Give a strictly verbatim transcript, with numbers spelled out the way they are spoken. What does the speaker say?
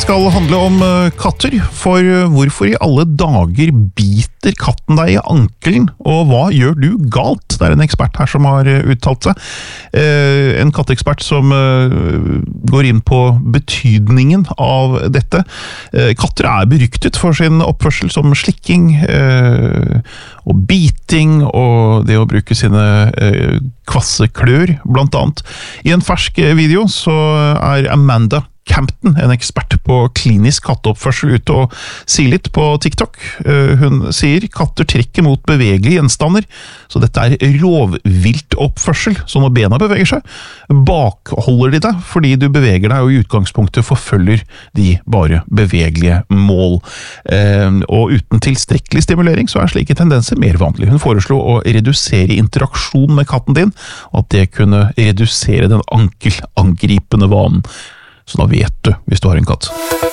skal handle om katter, for hvorfor i alle dager biter katten deg i ankelen, og hva gjør du galt? Det er en ekspert her som har uttalt seg. En kattekspert som går inn på betydningen av dette. Katter er beryktet for sin oppførsel som slikking og biting, og det å bruke sine kvasse klør, blant annet. I en fersk video så er Amanda Campton, en ekspert på klinisk katteoppførsel, ute og sier litt på TikTok. Hun sier katter trekker mot bevegelige gjenstander, så dette er rovviltoppførsel. Så når bena beveger seg, bakholder de deg, fordi du beveger deg og i utgangspunktet forfølger de bare bevegelige mål. Og uten tilstrekkelig stimulering så er slike tendenser mer vanlig. Hun foreslo å redusere interaksjon med katten din, og at det kunne redusere den ankelangripende vanen. Så da vet du hvis du har en katt.